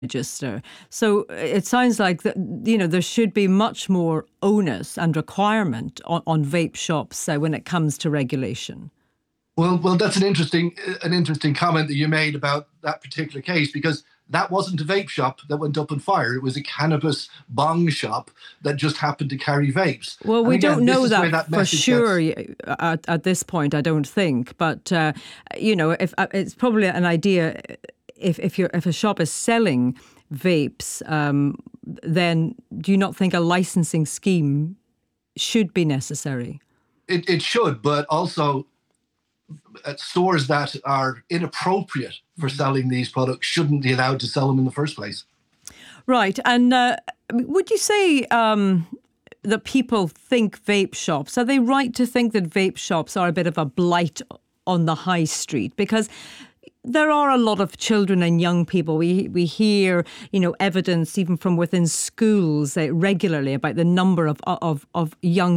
register. So it sounds like that, there should be much more onus and requirement on vape shops when it comes to regulation. Well, that's an interesting comment that you made about that particular case, because that wasn't a vape shop that went up in fire. It was a cannabis bong shop that just happened to carry vapes. Well, we don't know that for sure at this point, I don't think. But if it's probably an idea. If a shop is selling vapes, then do you not think a licensing scheme should be necessary? It should, but also stores that are inappropriate for selling these products shouldn't be allowed to sell them in the first place. Right. And would you say that people think vape shops, are they right to think that vape shops are a bit of a blight on the high street? Because there are a lot of children and young people. We hear, evidence even from within schools regularly about the number of young